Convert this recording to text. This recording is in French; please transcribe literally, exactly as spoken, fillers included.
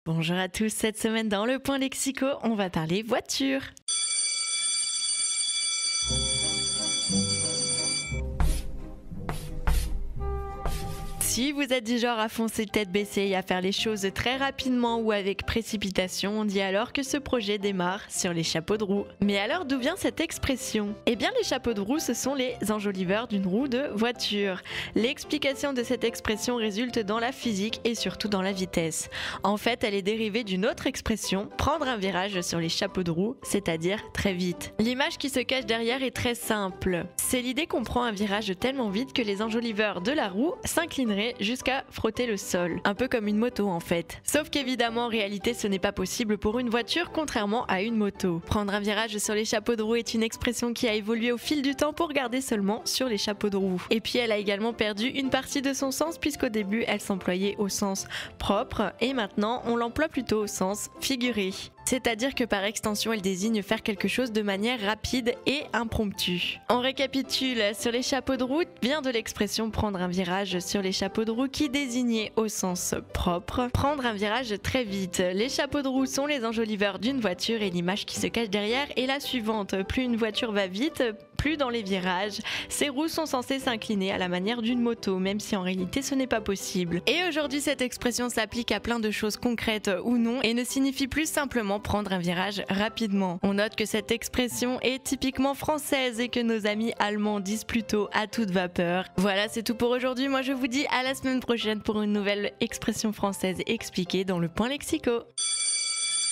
Bonjour à tous, cette semaine dans le Point Lexico, on va parler voiture. Si vous êtes du genre à foncer tête baissée et à faire les choses très rapidement ou avec précipitation, on dit alors que ce projet démarre sur les chapeaux de roue. Mais alors d'où vient cette expression? Eh bien les chapeaux de roue, ce sont les enjoliveurs d'une roue de voiture. L'explication de cette expression résulte dans la physique et surtout dans la vitesse. En fait, elle est dérivée d'une autre expression, prendre un virage sur les chapeaux de roue, c'est-à-dire très vite. L'image qui se cache derrière est très simple. C'est l'idée qu'on prend un virage tellement vite que les enjoliveurs de la roue s'inclineraient jusqu'à frotter le sol. Un peu comme une moto en fait. Sauf qu'évidemment en réalité ce n'est pas possible pour une voiture contrairement à une moto. Prendre un virage sur les chapeaux de roue est une expression qui a évolué au fil du temps pour garder seulement sur les chapeaux de roue. Et puis elle a également perdu une partie de son sens puisqu'au début elle s'employait au sens propre et maintenant on l'emploie plutôt au sens figuré. C'est-à-dire que par extension, elle désigne faire quelque chose de manière rapide et impromptue. On récapitule, sur les chapeaux de roue vient de l'expression prendre un virage sur les chapeaux de roue qui désignait au sens propre, prendre un virage très vite. Les chapeaux de roue sont les enjoliveurs d'une voiture et l'image qui se cache derrière est la suivante. Plus une voiture va vite, plus dans les virages, ses roues sont censées s'incliner à la manière d'une moto, même si en réalité ce n'est pas possible. Et aujourd'hui, cette expression s'applique à plein de choses concrètes ou non et ne signifie plus simplement prendre un virage rapidement. On note que cette expression est typiquement française et que nos amis allemands disent plutôt à toute vapeur. Voilà, c'est tout pour aujourd'hui. Moi, je vous dis à la semaine prochaine pour une nouvelle expression française expliquée dans le Point Lexico.